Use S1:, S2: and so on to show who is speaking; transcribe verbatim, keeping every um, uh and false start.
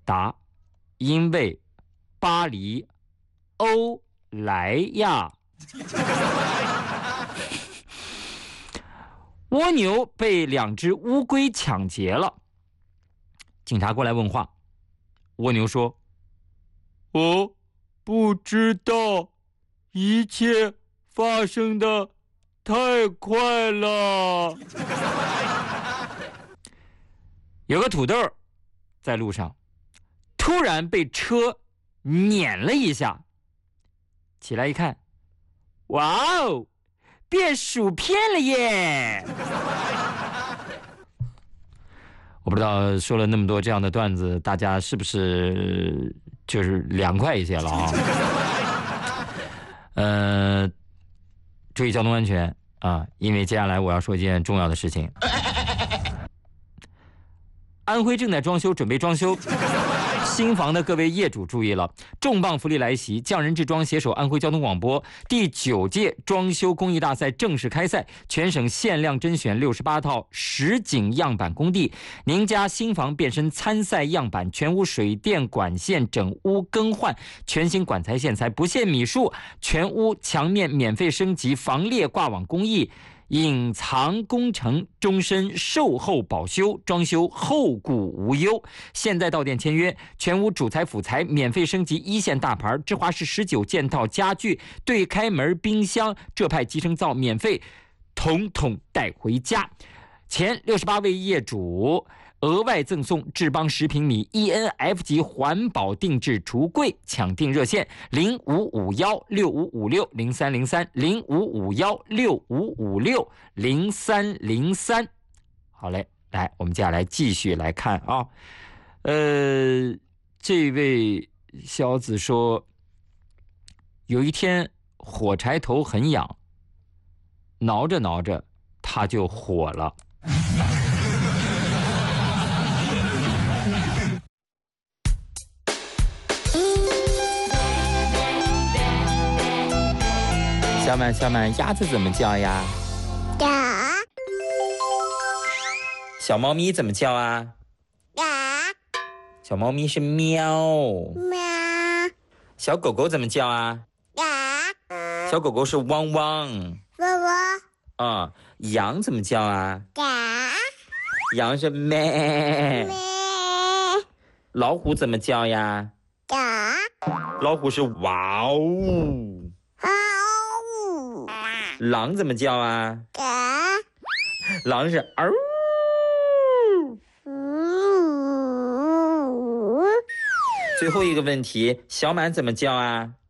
S1: 答：因为巴黎欧莱雅。蜗牛被两只乌龟抢劫了，警察过来问话。蜗牛说：我不知道，一切发生的太快了。有个土豆在路上突然被车碾了一下，起来一看，哇哦，变薯片了耶！我不知道说了那么多这样的段子，大家是不是就是凉快一些了啊？呃，注意交通安全啊，因为接下来我要说一件重要的事情。安徽正在装修，准备装修。新房的各位业主注意了，重磅福利来袭！匠人制装携手安徽交通广播第九届装修工艺大赛正式开赛，全省限量甄选六十八套实景样板工地，您家新房变身参赛样板，全屋水电管线整屋更换，全新管材线材不限米数，全屋墙面免费升级防裂挂网工艺。隐藏工程，终身售后保修，装修后顾无忧。现在到店签约，全屋主材辅材免费升级一线大牌，芝华士十九件套家具、对开门冰箱、浙派集成灶免费，统统带回家。前六十八位业主额外赠送智邦十平米 E N F 级环保定制橱柜，抢订热线零五五幺六五五六零三零三零五五幺六五五六零三零三。好嘞，来，我们接下来继续来看啊，呃，这位小子说，有一天火柴头很痒，挠着挠着他就火了。小满，小满，鸭子怎么叫呀？
S2: 嘎。
S1: 小猫咪怎么叫啊？
S2: 嘎。
S1: 小猫咪是喵。
S2: 喵。
S1: 小狗狗怎么叫啊？
S2: 嘎。
S1: 小狗狗是汪汪。
S2: 汪汪。
S1: 啊、嗯，羊怎么叫啊？
S2: 嘎。
S1: 羊是咩。
S2: 咩。
S1: 老虎怎么叫呀？
S2: 嘎。
S1: 老虎是哇哦。狼怎么叫啊？
S2: 嘎。
S1: 狼是嗷。
S2: 嗯。
S1: 最后一个问题，小满怎么叫啊？